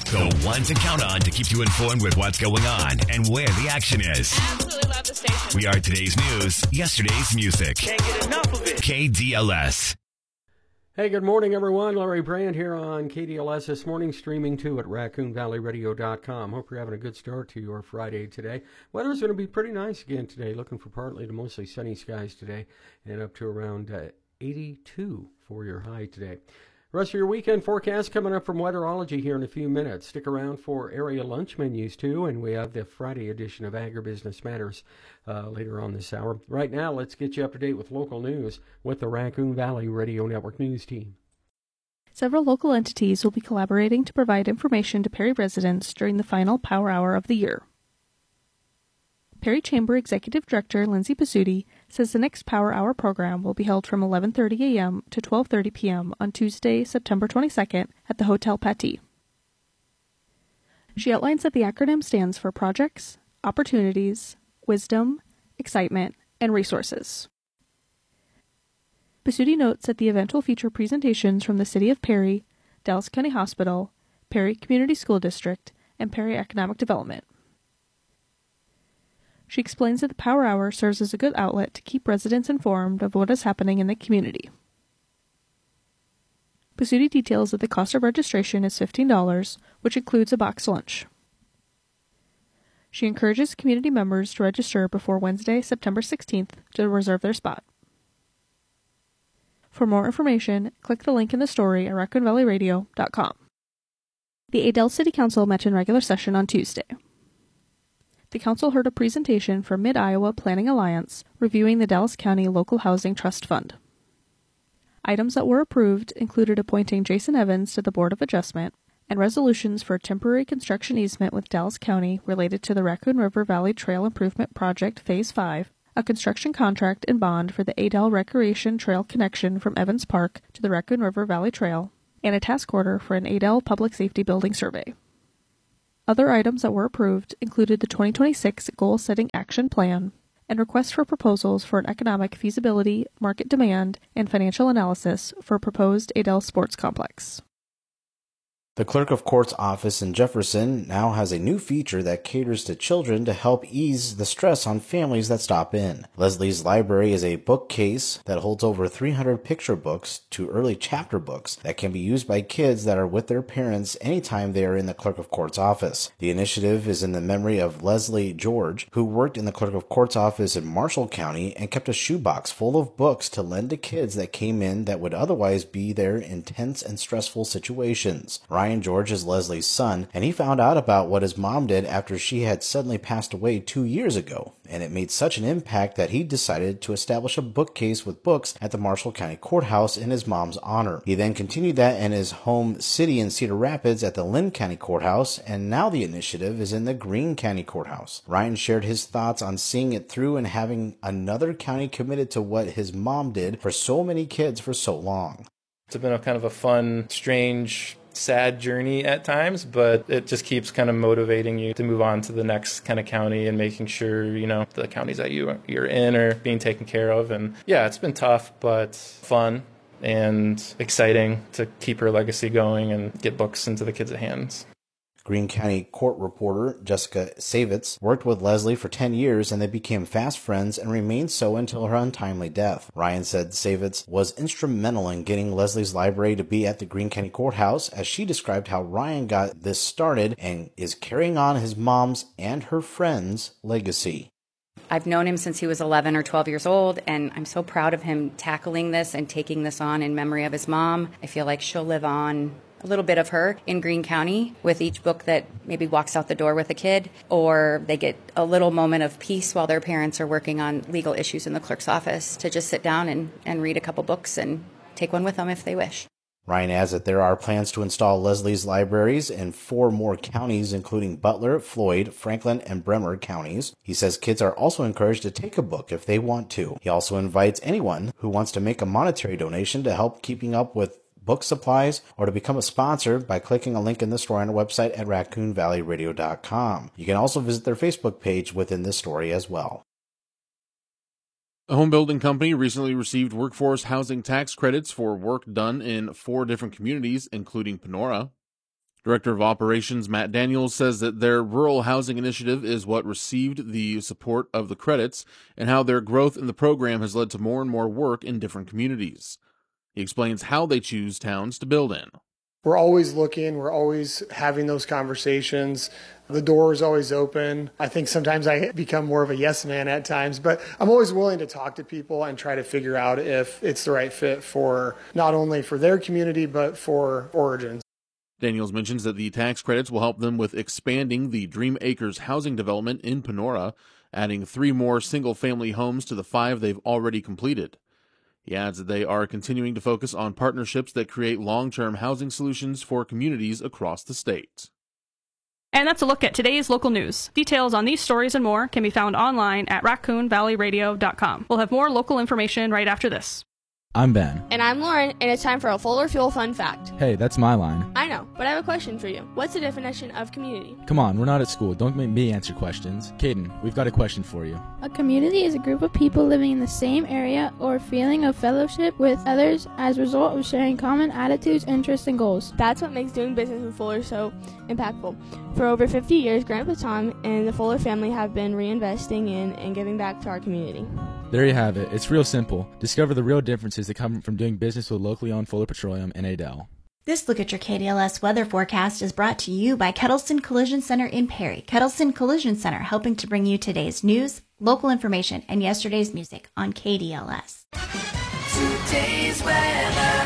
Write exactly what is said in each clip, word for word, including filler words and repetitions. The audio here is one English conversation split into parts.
The one to count on to keep you informed with what's going on and where the action is. Absolutely love the station. We are today's news, yesterday's music. Can't get enough of it. K D L S. Hey, good morning, everyone. Larry Brand here on K D L S this morning, streaming too at raccoon valley radio dot com. Hope you're having a good start to your Friday today. Weather's going to be pretty nice again today. Looking for partly to mostly sunny skies today, and up to around uh, eighty-two for your high today. Rest of your weekend forecast coming up from Weatherology here in a few minutes. Stick around for area lunch menus too, and we have the Friday edition of Agribusiness Matters uh, later on this hour. Right now, let's get you up to date with local news with the Raccoon Valley Radio Network News Team. Several local entities will be collaborating to provide information to Perry residents during the final Power Hour of the year. Perry Chamber Executive Director Lindsay Pasuti says the next Power Hour program will be held from eleven thirty a.m. to twelve thirty p.m. on Tuesday, September twenty-second at the Hotel Paty. She outlines that the acronym stands for Projects, Opportunities, Wisdom, Excitement, and Resources. Pasuti notes that the event will feature presentations from the City of Perry, Dallas County Hospital, Perry Community School District, and Perry Economic Development. She explains that the Power Hour serves as a good outlet to keep residents informed of what is happening in the community. Pasuti details that the cost of registration is fifteen dollars, which includes a boxed lunch. She encourages community members to register before Wednesday, September sixteenth, to reserve their spot. For more information, click the link in the story at raccoon valley radio dot com. The Adel City Council met in regular session on Tuesday. The council heard a presentation from Mid-Iowa Planning Alliance reviewing the Dallas County Local Housing Trust Fund. Items that were approved included appointing Jason Evans to the Board of Adjustment and resolutions for a temporary construction easement with Dallas County related to the Raccoon River Valley Trail Improvement Project Phase five, a construction contract and bond for the Adel Recreation Trail connection from Evans Park to the Raccoon River Valley Trail, and a task order for an Adel Public Safety Building Survey. Other items that were approved included the twenty twenty-six Goal-Setting Action Plan and requests for proposals for an economic feasibility, market demand, and financial analysis for a proposed Adel Sports Complex. The Clerk of Court's office in Jefferson now has a new feature that caters to children to help ease the stress on families that stop in. Leslie's Library is a bookcase that holds over three hundred picture books to early chapter books that can be used by kids that are with their parents anytime they are in the Clerk of Court's office. The initiative is in the memory of Leslie George, who worked in the Clerk of Court's office in Marshall County and kept a shoebox full of books to lend to kids that came in that would otherwise be there in tense and stressful situations. Ryan George is Leslie's son, and he found out about what his mom did after she had suddenly passed away two years ago, and it made such an impact that he decided to establish a bookcase with books at the Marshall County Courthouse in his mom's honor. He then continued that in his home city in Cedar Rapids at the Lynn County Courthouse, and now the initiative is in the Greene County Courthouse. Ryan shared his thoughts on seeing it through and having another county committed to what his mom did for so many kids for so long. It's been a kind of a fun, strange, sad journey at times, but it just keeps kind of motivating you to move on to the next kind of county and making sure, you know, the counties that you, you're in are being taken care of. And yeah, it's been tough, but fun and exciting to keep her legacy going and get books into the kids' hands. Greene County court reporter Jessica Savitz worked with Leslie for ten years, and they became fast friends and remained so until her untimely death. Ryan said Savitz was instrumental in getting Leslie's library to be at the Greene County Courthouse, as she described how Ryan got this started and is carrying on his mom's and her friends' legacy. I've known him since he was eleven or twelve years old, and I'm so proud of him tackling this and taking this on in memory of his mom. I feel like she'll live on a little bit of her in Greene County with each book that maybe walks out the door with a kid, or they get a little moment of peace while their parents are working on legal issues in the clerk's office to just sit down and, and read a couple books and take one with them if they wish. Ryan adds that there are plans to install Leslie's libraries in four more counties, including Butler, Floyd, Franklin, and Bremer counties. He says kids are also encouraged to take a book if they want to. He also invites anyone who wants to make a monetary donation to help keeping up with book supplies or to become a sponsor by clicking a link in the story on our website at raccoon valley radio dot com. You can also visit their Facebook page within this story as well. A home building company recently received workforce housing tax credits for work done in four different communities, including Panora. Director of Operations Matt Daniels says that their rural housing initiative is what received the support of the credits and how their growth in the program has led to more and more work in different communities. He explains how they choose towns to build in. We're always looking, we're always having those conversations. The door is always open. I think sometimes I become more of a yes man at times, but I'm always willing to talk to people and try to figure out if it's the right fit for not only for their community, but for Origins. Daniels mentions that the tax credits will help them with expanding the Dream Acres housing development in Panora, adding three more single-family homes to the five they've already completed. He adds that they are continuing to focus on partnerships that create long-term housing solutions for communities across the state. And that's a look at today's local news. Details on these stories and more can be found online at raccoon valley radio dot com. We'll have more local information right after this. I'm Ben. And I'm Lauren, and it's time for a Fuller Fuel Fun Fact. Hey, that's my line. I know, but I have a question for you. What's the definition of community? Come on, we're not at school. Don't make me answer questions. Caden, we've got a question for you. A community is a group of people living in the same area or feeling of fellowship with others as a result of sharing common attitudes, interests, and goals. That's what makes doing business with Fuller so impactful. For over fifty years, Grandpa Tom and the Fuller family have been reinvesting in and giving back to our community. There you have it. It's real simple. Discover the real differences that come from doing business with locally owned Fuller Petroleum and Adel. This look at your K D L S weather forecast is brought to you by Kettleston Collision Center in Perry. Kettleston Collision Center, helping to bring you today's news, local information, and yesterday's music on K D L S. Today's weather.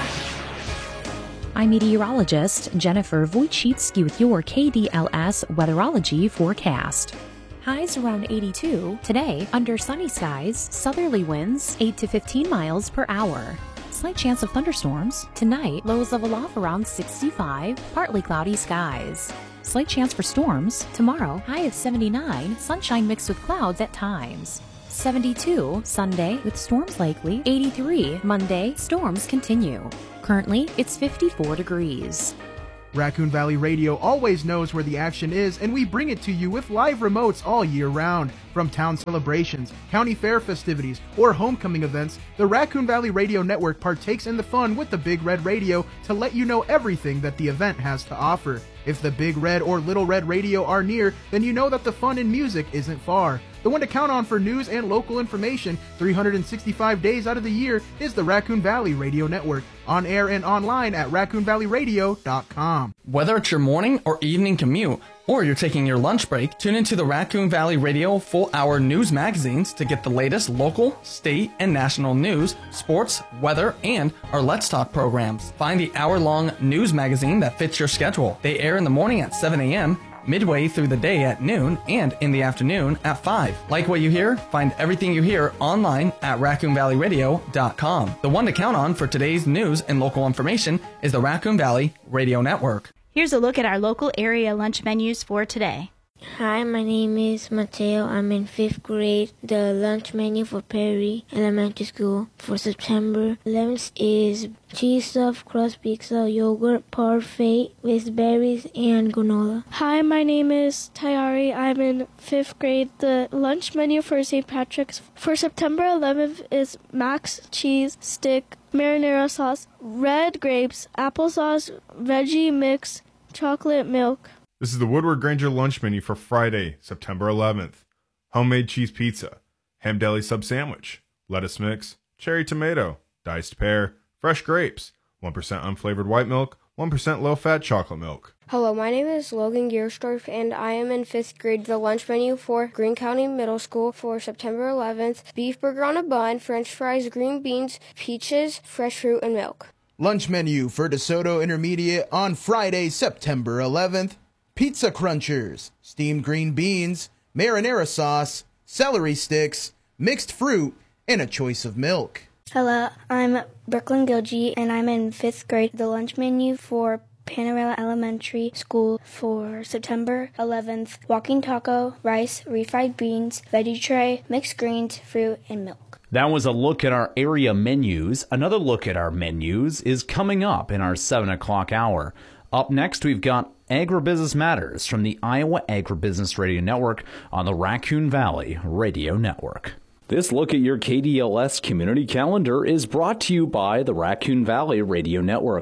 I'm meteorologist Jennifer Wojcicki with your K D L S weatherology forecast. Highs around eighty-two. Today, under sunny skies, southerly winds eight to fifteen miles per hour. Slight chance of thunderstorms. Tonight, lows level off around sixty-five, partly cloudy skies. Slight chance for storms. Tomorrow, high of seventy-nine, sunshine mixed with clouds at times. seventy-two, Sunday, with storms likely. eighty-three, Monday, storms continue. Currently, it's fifty-four degrees. Raccoon Valley Radio always knows where the action is, and we bring it to you with live remotes all year round. From town celebrations, county fair festivities, or homecoming events, the Raccoon Valley Radio Network partakes in the fun with the Big Red Radio to let you know everything that the event has to offer. If the Big Red or Little Red Radio are near, then you know that the fun in music isn't far. The one to count on for news and local information three hundred sixty-five days out of the year is the Raccoon Valley Radio Network, on air and online at raccoon valley radio dot com. Whether it's your morning or evening commute, or you're taking your lunch break, tune into the Raccoon Valley Radio full-hour news magazines to get the latest local, state, and national news, sports, weather, and our Let's Talk programs. Find the hour-long news magazine that fits your schedule. They air in the morning at seven a.m., midway through the day at noon, and in the afternoon at five. Like what you hear? Find everything you hear online at raccoon valley radio dot com. The one to count on for today's news and local information is the Raccoon Valley Radio Network. Here's a look at our local area lunch menus for today. Hi, my name is Mateo. I'm in fifth grade. The lunch menu for Perry Elementary School for September eleventh is cheese stuffed crust pizza, yogurt parfait with berries, and granola. Hi, my name is Tayari. I'm in fifth grade. The lunch menu for Saint Patrick's for September eleventh is mac cheese stick, marinara sauce, red grapes, applesauce, veggie mix, chocolate milk. This is the Woodward Granger lunch menu for Friday, September eleventh. Homemade cheese pizza, ham deli sub sandwich, lettuce mix, cherry tomato, diced pear, fresh grapes, one percent unflavored white milk, one percent low-fat chocolate milk. Hello, my name is Logan Gerstorf, and I am in fifth grade. The lunch menu for Greene County Middle School for September eleventh, beef burger on a bun, french fries, green beans, peaches, fresh fruit, and milk. Lunch menu for DeSoto Intermediate on Friday, September eleventh. Pizza crunchers, steamed green beans, marinara sauce, celery sticks, mixed fruit, and a choice of milk. Hello, I'm Brooklyn Gilgee, and I'm in fifth grade. The lunch menu for Panorama Elementary School for September eleventh, walking taco, rice, refried beans, veggie tray, mixed greens, fruit, and milk. That was a look at our area menus. Another look at our menus is coming up in our seven o'clock hour. Up next, we've got Agribusiness Matters from the Iowa Agribusiness Radio Network on the Raccoon Valley Radio Network. This look at your K D L S community calendar is brought to you by the Raccoon Valley Radio Network.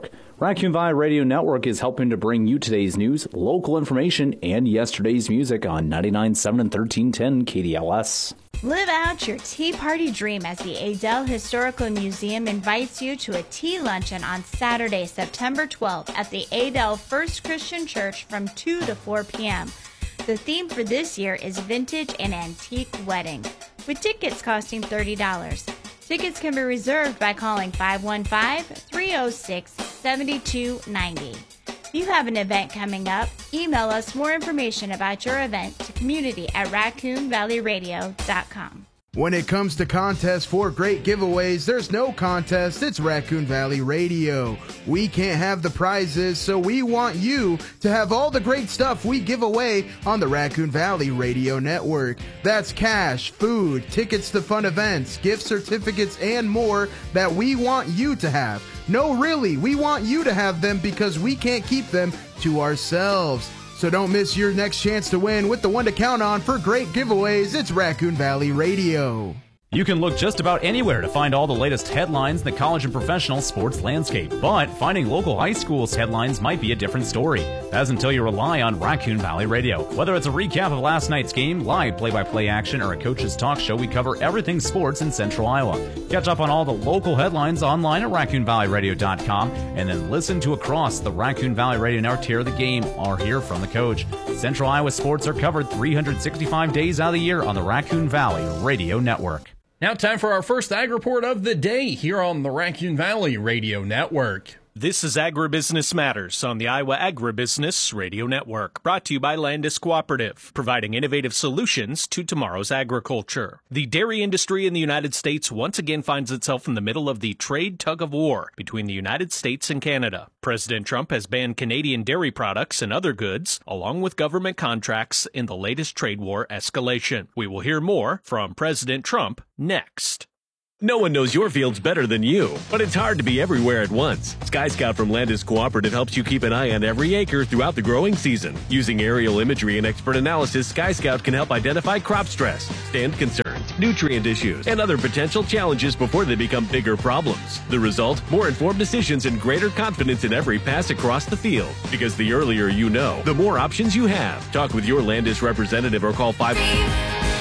Raccoon Valley Radio Network is helping to bring you today's news, local information, and yesterday's music on ninety-nine point seven and thirteen ten K D L S. Live out your tea party dream as the Adel Historical Museum invites you to a tea luncheon on Saturday, September twelfth at the Adel First Christian Church from two to four p.m. The theme for this year is Vintage and Antique Wedding, with tickets costing thirty dollars. Tickets can be reserved by calling five one five, three oh six, seven two nine oh. If you have an event coming up, email us more information about your event to community at raccoon valley radio dot com. When it comes to contests for great giveaways, there's no contest, it's Raccoon Valley Radio. We can't have the prizes, so we want you to have all the great stuff we give away on the Raccoon Valley Radio Network. That's cash, food, tickets to fun events, gift certificates, and more that we want you to have. No, really, we want you to have them because we can't keep them to ourselves. So don't miss your next chance to win with the one to count on for great giveaways. It's Raccoon Valley Radio. You can look just about anywhere to find all the latest headlines in the college and professional sports landscape. But finding local high schools headlines might be a different story. That's until you rely on Raccoon Valley Radio. Whether it's a recap of last night's game, live play-by-play action, or a coach's talk show, we cover everything sports in Central Iowa. Catch up on all the local headlines online at raccoon valley radio dot com, and then listen to Across the Raccoon Valley Radio Network to hear the game or hear from the coach. Central Iowa sports are covered three hundred sixty-five days out of the year on the Raccoon Valley Radio Network. Now time for our first Ag Report of the day here on the Raccoon Valley Radio Network. This is Agribusiness Matters on the Iowa Agribusiness Radio Network, brought to you by Landis Cooperative, providing innovative solutions to tomorrow's agriculture. The dairy industry in the United States once again finds itself in the middle of the trade tug-of-war between the United States and Canada. President Trump has banned Canadian dairy products and other goods, along with government contracts, in the latest trade war escalation. We will hear more from President Trump next. No one knows your fields better than you, but it's hard to be everywhere at once. Sky Scout from Landis Cooperative helps you keep an eye on every acre throughout the growing season. Using aerial imagery and expert analysis, Sky Scout can help identify crop stress, stand concerns, nutrient issues, and other potential challenges before they become bigger problems. The result? More informed decisions and greater confidence in every pass across the field. Because the earlier you know, the more options you have. Talk with your Landis representative or call five...